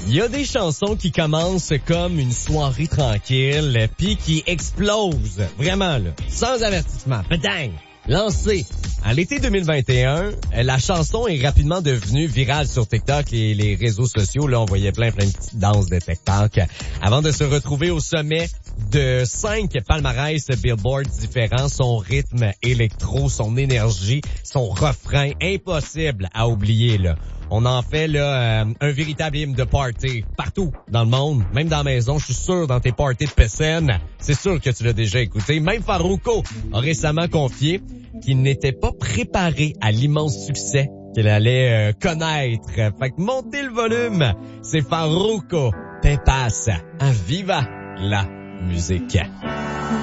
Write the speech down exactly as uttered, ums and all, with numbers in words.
Il y a des chansons qui commencent comme une soirée tranquille, puis qui explosent, vraiment là, sans avertissement, bedang, lancé. À l'été deux mille vingt et un, la chanson est rapidement devenue virale sur TikTok et les réseaux sociaux. Là, on voyait plein plein de petites danses de TikTok avant de se retrouver au sommet de cinq palmarès Billboard différents. Son rythme électro, son énergie, son refrain, impossible à oublier là. On en fait là euh, un véritable hymne de party partout dans le monde, même dans la maison. Je suis sûr dans tes parties de P S N, c'est sûr que tu l'as déjà écouté. Même Farruko a récemment confié qu'il n'était pas préparé à l'immense succès qu'il allait euh, connaître. Fait que montez le volume, c'est Farruko, Pepas, à Viva la musique.